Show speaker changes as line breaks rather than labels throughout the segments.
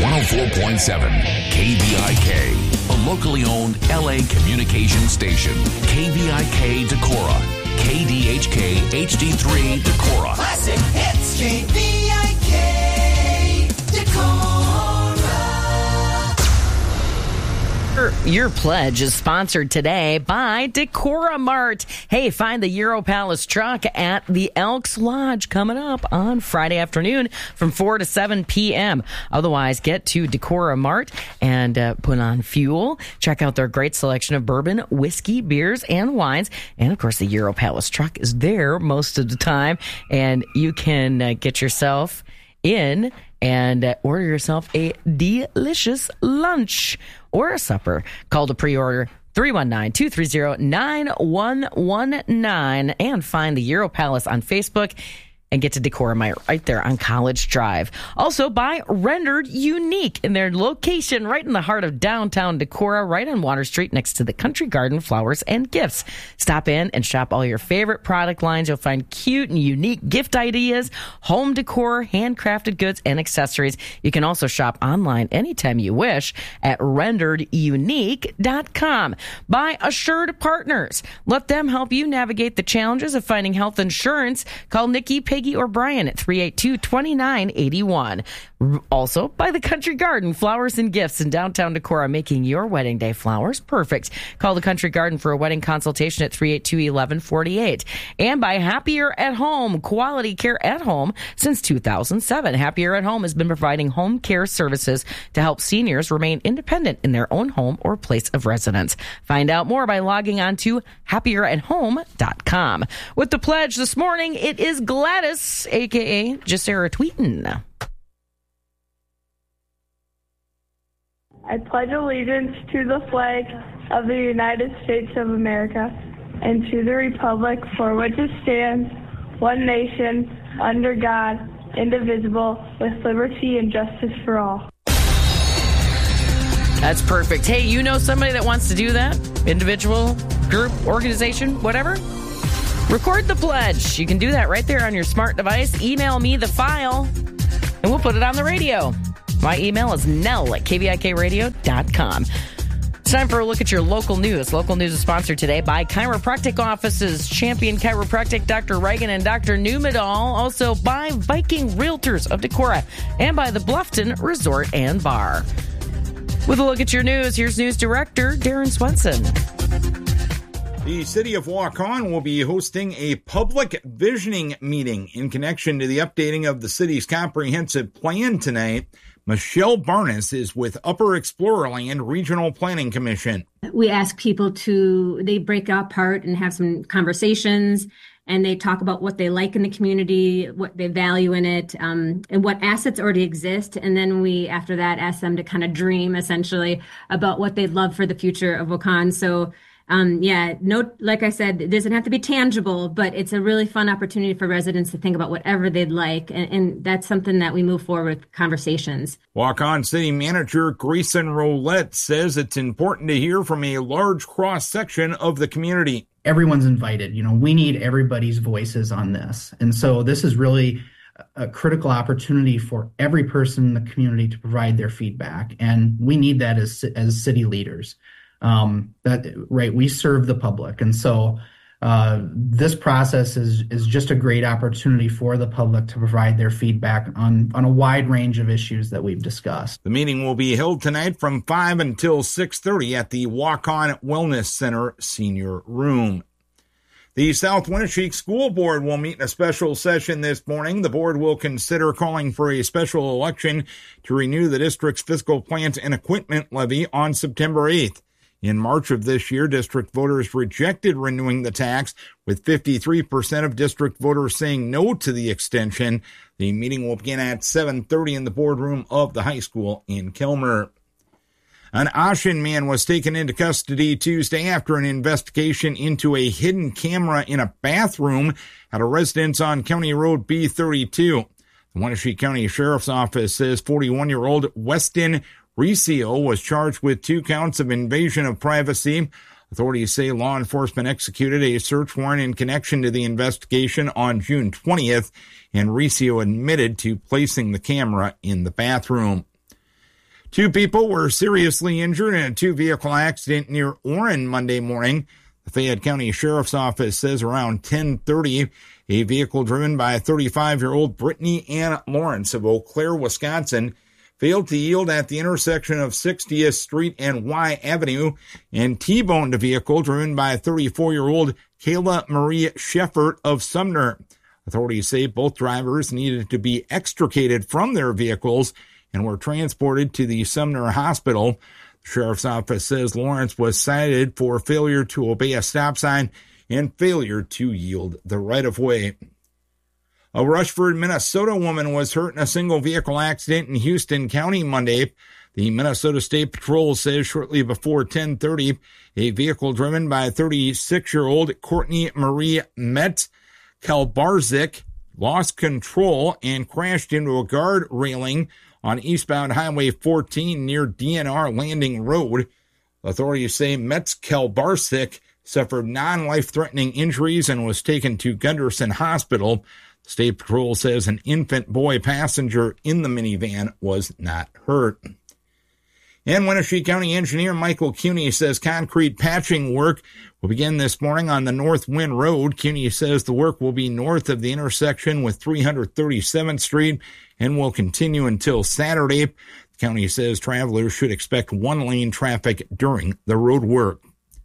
104.7 KVIK, a locally owned LA communication station. KVIK Decorah, KDHK HD3 Decorah.
Classic hits, KVIK Decorah.
Your pledge is sponsored today by Decorah Mart. Hey, find the Euro Palace truck at the Elks Lodge coming up on Friday afternoon from 4 to 7 p.m. Otherwise, get to Decorah Mart and put on fuel. Check out their great selection of bourbon, whiskey, beers, and wines. And, of course, the Euro Palace truck is there most of the time. And you can get yourself in and order yourself a delicious lunch or a supper. Call to pre-order 319-230-9119 and find the Euro Palace on Facebook and get to Decorah Mart right there on College Drive. Also by Rendered Unique in their location right in the heart of downtown Decorah, right on Water Street next to the Country Garden Flowers and Gifts. Stop in and shop all your favorite product lines. You'll find cute and unique gift ideas, home decor, handcrafted goods, and accessories. You can also shop online anytime you wish at renderedunique.com. By Assured Partners. Let them help you navigate the challenges of finding health insurance. Call Nikki, Peggy, or Brian at 382-2981. Also, by the Country Garden Flowers and Gifts in downtown Decorah, making your wedding day flowers perfect. Call the Country Garden for a wedding consultation at 382-1148. And by Happier at Home, quality care at home since 2007. Happier at Home has been providing home care services to help seniors remain independent in their own home or place of residence. Find out more by logging on to happieratHome.com. With the pledge this morning, it is Gladys, a.k.a. Jacera Tweeten.
I pledge allegiance to the flag of the United States of America and to the republic for which it stands, one nation, under God, indivisible, with liberty and justice for all.
That's perfect. Hey, you know somebody that wants to do that? Individual, group, organization, whatever? Record the pledge. You can do that right there on your smart device. Email me the file, and we'll put it on the radio. My email is nell@kvikradio.com. It's time for a look at your local news. Local news is sponsored today by Chiropractic Offices, Champion Chiropractic, Dr. Reagan and Dr. Numedal. Also by Viking Realtors of Decorah and by the Bluffton Resort and Bar. With a look at your news, here's News Director Darren Swenson.
The City of Waukon will be hosting a public visioning meeting in connection to the updating of the city's comprehensive plan tonight. Michelle Barnes is with Upper Explorerland Regional Planning Commission.
We ask people they break apart and have some conversations, and they talk about what they like in the community, what they value in it, and what assets already exist. And then we, after that, ask them to kind of dream, essentially, about what they'd love for the future of Waukon. So, like I said, it doesn't have to be tangible, but it's a really fun opportunity for residents to think about whatever they'd like. And that's something that we move forward with conversations.
Waukon City Manager Grayson Roulette says it's important to hear from a large cross-section of the community.
Everyone's invited. We need everybody's voices on this. And so this is really a critical opportunity for every person in the community to provide their feedback. And we need that as city leaders. We serve the public. And so this process is just a great opportunity for the public to provide their feedback on a wide range of issues that we've discussed.
The meeting will be held tonight from 5 until 6:30 at the Waukon Wellness Center Senior Room. The South Winneshiek School Board will meet in a special session this morning. The board will consider calling for a special election to renew the district's fiscal plant and equipment levy on September 8th. In March of this year, district voters rejected renewing the tax, with 53% of district voters saying no to the extension. The meeting will begin at 7:30 in the boardroom of the high school in Kilmer. An Ashen man was taken into custody Tuesday after an investigation into a hidden camera in a bathroom at a residence on County Road B32. The Wenatchee County Sheriff's Office says 41-year-old Weston Recio was charged with 2 counts of invasion of privacy. Authorities say law enforcement executed a search warrant in connection to the investigation on June 20th, and Recio admitted to placing the camera in the bathroom. 2 people were seriously injured in a 2-vehicle accident near Orrin Monday morning. The Fayette County Sheriff's Office says around 10:30, a vehicle driven by 35-year-old Brittany Ann Lawrence of Eau Claire, Wisconsin, failed to yield at the intersection of 60th Street and Y Avenue and T-boned a vehicle driven by 34-year-old Kayla Marie Sheffert of Sumner. Authorities say both drivers needed to be extricated from their vehicles and were transported to the Sumner Hospital. The Sheriff's Office says Lawrence was cited for failure to obey a stop sign and failure to yield the right-of-way. A Rushford, Minnesota woman was hurt in a single-vehicle accident in Houston County Monday. The Minnesota State Patrol says shortly before 10:30, a vehicle driven by 36-year-old Courtney Marie Metz-Kalbarzik lost control and crashed into a guard railing on eastbound Highway 14 near DNR Landing Road. Authorities say Metz-Kalbarzik suffered non-life-threatening injuries and was taken to Gunderson Hospital. State Patrol says an infant boy passenger in the minivan was not hurt. And Wenatchee County Engineer Michael Cuney says concrete patching work will begin this morning on the North Wind Road. Cuney says the work will be north of the intersection with 337th Street and will continue until Saturday. The county says travelers should expect one-lane traffic during the road work.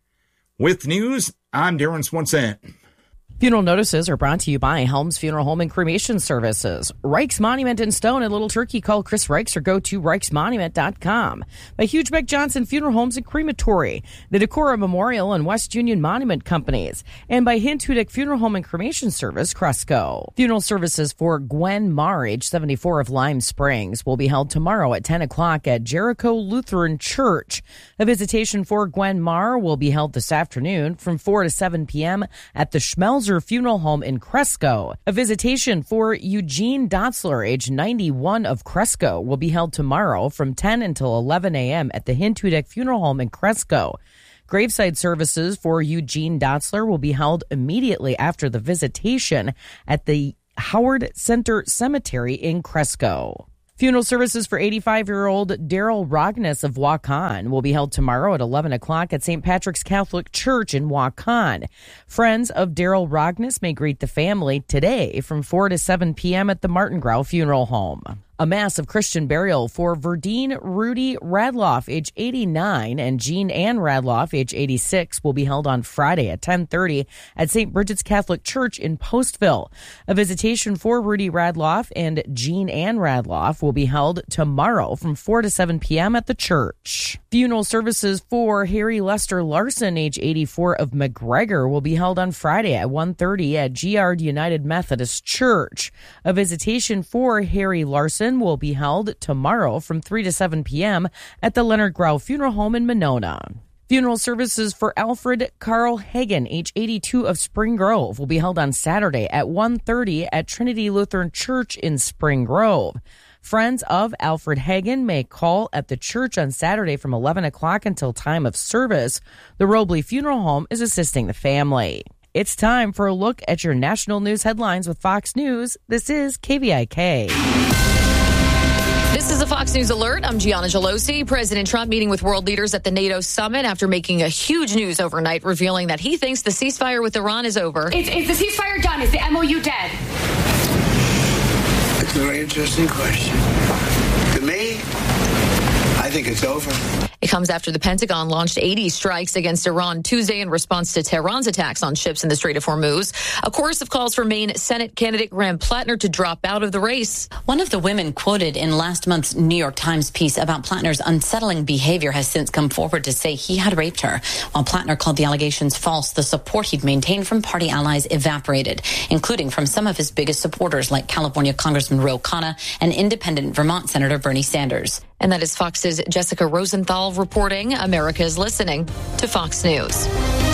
With news, I'm Darren Swanson.
Funeral notices are brought to you by Helms Funeral Home and Cremation Services. Reich's Monument in Stone and Little Turkey. Call Chris Reichs or go to reichsmonument.com. By Hugebeck Johnson Funeral Homes and Crematory, the Decorah Memorial and West Union Monument Companies, and by Hint Hudick Funeral Home and Cremation Service, Cresco. Funeral services for Gwen Marr, age 74 of Lime Springs, will be held tomorrow at 10 o'clock at Jericho Lutheran Church. A visitation for Gwen Marr will be held this afternoon from 4 to 7 p.m. at the Schmelzer Funeral Home in Cresco. A visitation for Eugene Dotzler, age 91 of Cresco, will be held tomorrow from 10 until 11 a.m. at the Hint Hudick Funeral Home in Cresco. Graveside services for Eugene Dotzler will be held immediately after the visitation at the Howard Center Cemetery in Cresco. Funeral services for 85-year-old Daryl Rogness of Waukon will be held tomorrow at 11 o'clock at St. Patrick's Catholic Church in Waukon. Friends of Daryl Rogness may greet the family today from 4 to 7 p.m. at the Martin Grau Funeral Home. A mass of Christian burial for Verdine Rudy Radloff, age 89, and Jean Ann Radloff, age 86, will be held on Friday at 10:30 at St. Bridget's Catholic Church in Postville. A visitation for Rudy Radloff and Jean Ann Radloff will be held tomorrow from 4 to 7 p.m. at the church. Funeral services for Harry Lester Larson, age 84, of McGregor, will be held on Friday at 1:30 at Giard United Methodist Church. A visitation for Harry Larson will be held tomorrow from 3 to 7 p.m. at the Leonard Grau Funeral Home in Monona. Funeral services for Alfred Carl Hagen, age 82, of Spring Grove, will be held on Saturday at 1:30 at Trinity Lutheran Church in Spring Grove. Friends of Alfred Hagen may call at the church on Saturday from 11 o'clock until time of service. The Robley Funeral Home is assisting the family. It's time for a look at your national news headlines with Fox News. This is KVIK.
This is a Fox News alert. I'm Gianna Gelosi. President Trump meeting with world leaders at the NATO summit after making a huge news overnight, revealing that he thinks the ceasefire with Iran is over.
Is the ceasefire done? Is the MOU dead?
It's a very interesting question. To me, I think it's over.
It comes after the Pentagon launched 80 strikes against Iran Tuesday in response to Tehran's attacks on ships in the Strait of Hormuz. A chorus of calls for Maine Senate candidate Graham Plattner to drop out of the race.
One of the women quoted in last month's New York Times piece about Plattner's unsettling behavior has since come forward to say he had raped her. While Plattner called the allegations false, the support he'd maintained from party allies evaporated, including from some of his biggest supporters like California Congressman Ro Khanna and independent Vermont Senator Bernie Sanders.
And that is Fox's Jessica Rosenthal reporting. America is listening to Fox News.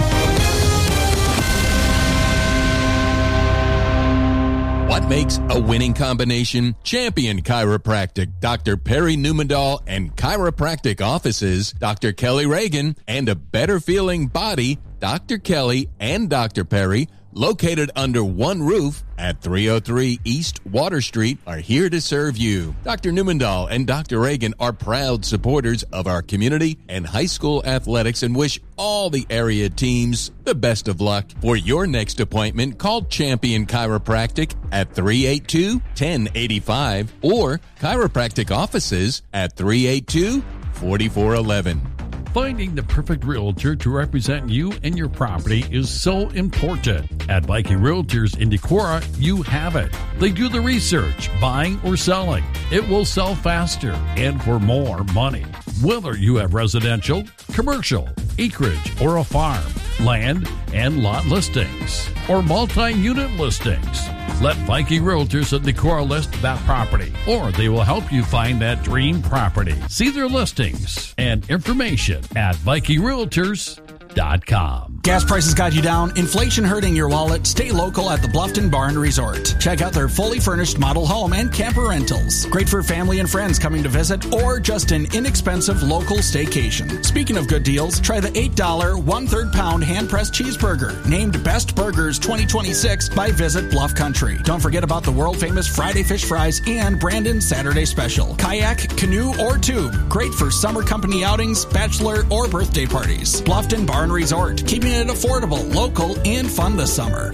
What makes a winning combination? Champion Chiropractic, Dr. Perry Newmandahl, and chiropractic offices, Dr. Kelly Reagan, and a better feeling body, Dr. Kelly and Dr. Perry, located under one roof at 303 East Water Street, are here to serve you. Dr. Newmandahl and Dr. Reagan are proud supporters of our community and high school athletics and wish all the area teams the best of luck. For your next appointment, call Champion Chiropractic at 382-1085 or Chiropractic Offices at 382-4411.
Finding the perfect realtor to represent you and your property is so important. At Viking Realtors in Decorah, you have it. They do the research, buying or selling. It will sell faster and for more money. Whether you have residential, commercial, acreage, or a farm, land and lot listings, or multi-unit listings, let Viking Realtors at Decorah list that property, or they will help you find that dream property. See their listings and information at VikingRealtors.com.
Gas prices got you down, inflation hurting your wallet. Stay local at the Bluffton Bar and Resort. Check out their fully furnished model home and camper rentals. Great for family and friends coming to visit or just an inexpensive local staycation. Speaking of good deals, try the $8 1/3 pound hand-pressed cheeseburger, named Best Burgers 2026 by Visit Bluff Country. Don't forget about the world-famous Friday fish fries and Brandon's Saturday special. Kayak, canoe, or tube. Great for summer company outings, bachelor, or birthday parties. Bluffton Bar and Resort, keeping it affordable, local, and fun this summer.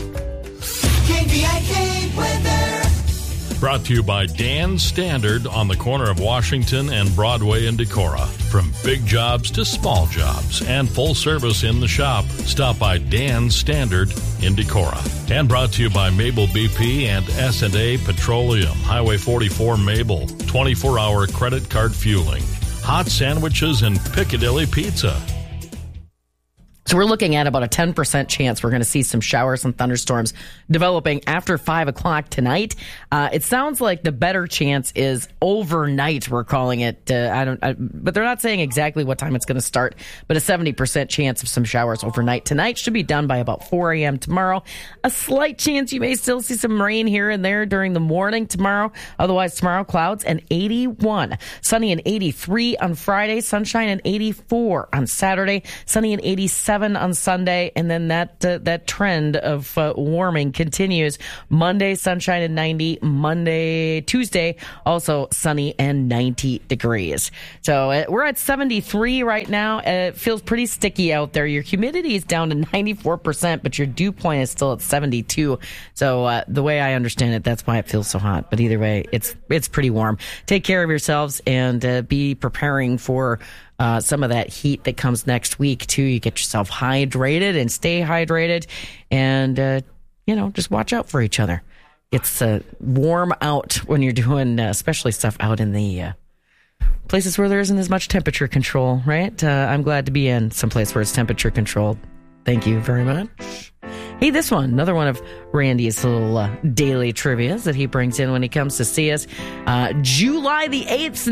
KVIK weather.
Brought to you by Dan Standard on the corner of Washington and Broadway in Decorah. From big jobs to small jobs and full service in the shop, stop by Dan Standard in Decorah. And brought to you by Mabel BP and S&A Petroleum, Highway 44 Mabel, 24-hour credit card fueling, hot sandwiches, and Piccadilly Pizza.
So we're looking at about a 10% chance we're going to see some showers and thunderstorms developing after 5 o'clock tonight. It sounds like the better chance is overnight. We're calling it. But they're not saying exactly what time it's going to start. But a 70% chance of some showers overnight tonight. Should be done by about 4 a.m. tomorrow. A slight chance you may still see some rain here and there during the morning tomorrow. Otherwise, tomorrow clouds and 81, sunny and 83 on Friday, sunshine and 84 on Saturday, sunny and 87 on Sunday, and then that trend of warming continues. Monday, sunshine and 90. Tuesday, also sunny and 90 degrees. So we're at 73 right now. It feels pretty sticky out there. Your humidity is down to 94%, but your dew point is still at 72. So the way I understand it, that's why it feels so hot. But either way, it's pretty warm. Take care of yourselves and be preparing for some of that heat that comes next week, too. You get yourself hydrated and stay hydrated and, just watch out for each other. It's warm out when you're doing especially stuff out in the places where there isn't as much temperature control, right? I'm glad to be in some place where it's temperature controlled. Thank you very much. Hey, this one, another one of Randy's little daily trivias that he brings in when he comes to see us. July the 8th,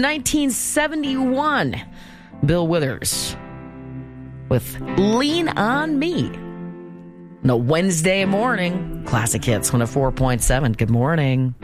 1971. Bill Withers with Lean on Me. No Wednesday morning. Classic Hits 104.7. Good morning.